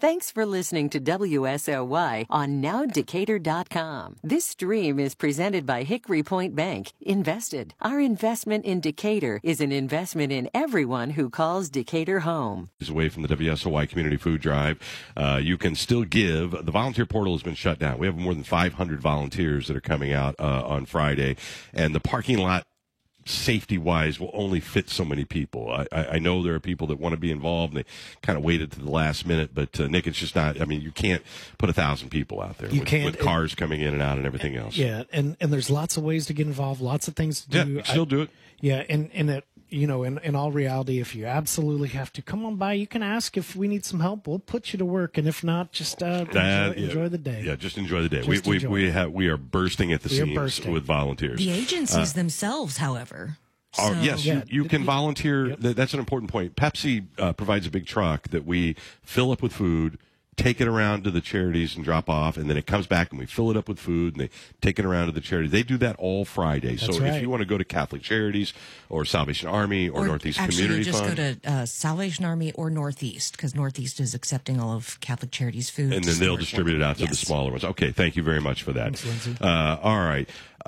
Thanks for listening to WSOY on NowDecatur.com. This stream is presented by Hickory Point Bank. Invested. Our investment in Decatur is an investment in everyone who calls Decatur home. Away from the WSOY Community Food Drive. You can still give. The volunteer portal has been shut down. We have more than 500 volunteers that are coming out on Friday, and the parking lot, safety-wise, will only fit so many people. I know there are people that want to be involved, and they kind of waited to the last minute, but, Nick, it's just not, I mean, you can't put 1,000 people out there with cars coming in and out and everything else. Yeah, and there's lots of ways to get involved, lots of things to do. Yeah, you can still do it. Yeah, and it, you know, in all reality, if you absolutely have to, come on by. You can ask if we need some help. We'll put you to work, and if not, just enjoy the day. Yeah, just enjoy the day. We are bursting at the seams with volunteers. The agencies themselves, however. Yes, you can volunteer. Yep. That's an important point. Pepsi provides a big truck that we fill up with food, take it around to the charities and drop off, and then it comes back and we fill it up with food and they take it around to the charities. They do that all Friday. That's so right. If you want to go to Catholic Charities or Salvation Army or Northeast Community Fund. Actually, just go to Salvation Army or Northeast, because Northeast is accepting all of Catholic Charities food. And then they'll distribute it out to the smaller ones. Okay, thank you very much for that. Thanks, Lindsay. All right.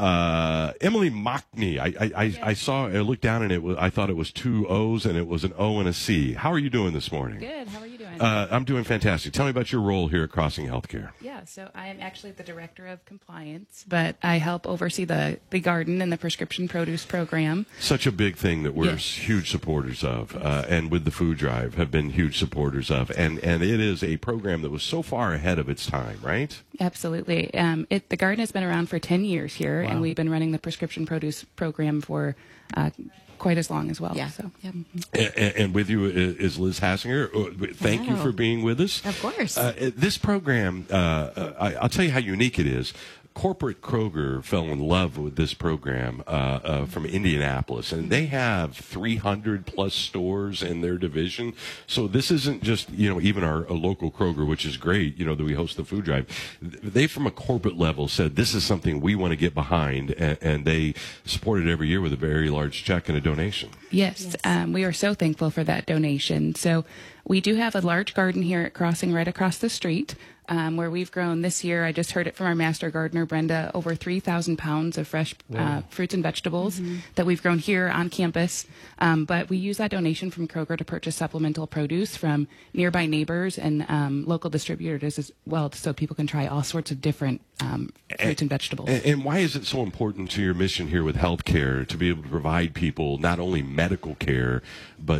Emily Mockney, I saw, I looked down and I thought it was 2 O's and it was an O and a C. How are you doing this morning? Good. How are you doing? I'm doing fantastic. Tell me about your role here at Crossing Healthcare. Yeah, so I am actually the Director of Compliance, but I help oversee the garden and the prescription produce program. Such a big thing that we're huge supporters of, and with the food drive have been huge supporters of. And it is a program that was so far ahead of its time, right? Absolutely. The garden has been around for 10 years here, and we've been running the prescription produce program for quite as long as well. Yeah. So, and with you is Liz Hassinger. Thank you for being with us. Of course. This program, I'll tell you how unique it is. Corporate Kroger fell in love with this program from Indianapolis, and they have 300 plus stores in their division. So this isn't just, even our local Kroger, which is great, that we host the food drive. They, from a corporate level, said this is something we want to get behind, and they support it every year with a very large check and a donation. Yes. We are so thankful for that donation. So we do have a large garden here at Crossing right across the street. Where we've grown this year, I just heard it from our master gardener, Brenda, over 3,000 pounds of fresh fruits and vegetables that we've grown here on campus. But we use that donation from Kroger to purchase supplemental produce from nearby neighbors and local distributors as well, so people can try all sorts of different fruits and vegetables. And why is it so important to your mission here with healthcare to be able to provide people not only medical care, but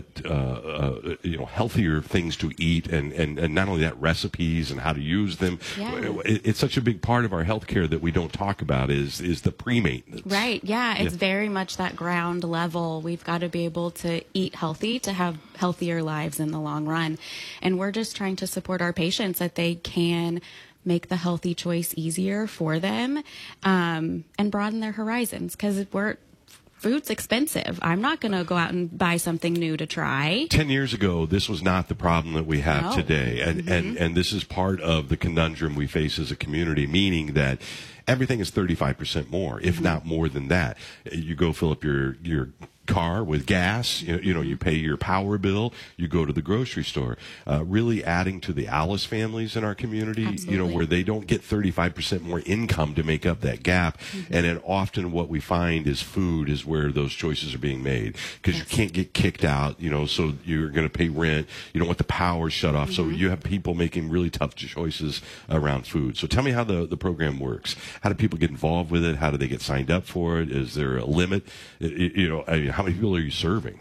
healthier things to eat, and not only that, recipes and how to use them? It's such a big part of our healthcare that we don't talk about is the pre-maintenance. Right. Yeah. It's very much that ground level. We've got to be able to eat healthy to have healthier lives in the long run. And we're just trying to support our patients that they can make the healthy choice easier for them, and broaden their horizons, because food's expensive. I'm not going to go out and buy something new to try. 10 years ago, this was not the problem that we have today. And this is part of the conundrum we face as a community, meaning that everything is 35% more, if not more than that. You go fill up your car with gas, you pay your power bill, you go to the grocery store, really adding to the Alice families in our community, where they don't get 35% more income to make up that gap. And then often what we find is food is where those choices are being made, because you can't get kicked out, so you're going to pay rent. You don't want the power shut off. So you have people making really tough choices around food. So tell me how the program works. How do people get involved with it? How do they get signed up for it? Is there a limit? How many people are you serving?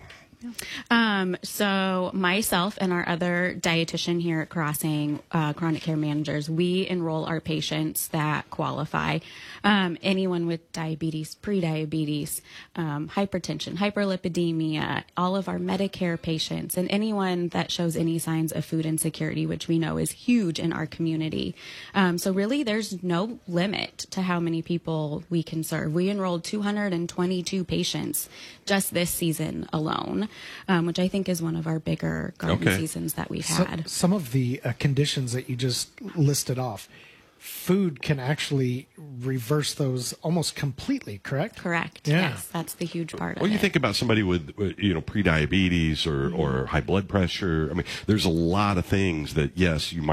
So myself and our other dietitian here at Crossing, chronic care managers, we enroll our patients that qualify. Anyone with diabetes, prediabetes, hypertension, hyperlipidemia, all of our Medicare patients, and anyone that shows any signs of food insecurity, which we know is huge in our community. So really, there's no limit to how many people we can serve. We enrolled 222 patients just this season alone, which I think is one of our bigger garden seasons that we've had. Some of the conditions that you just listed off, food can actually reverse those almost completely, correct? Correct. Yeah. Yes, that's the huge part of it. Well, you think about somebody with prediabetes or high blood pressure. I mean, there's a lot of things that, yes, you might